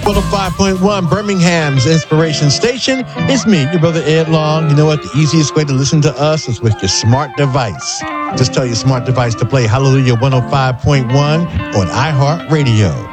105.1 Birmingham's Inspiration Station. It's me, your brother Ed Long. You know what? The easiest way to listen to us is with your smart device. Just tell your smart device to play Hallelujah 105.1 on iHeartRadio.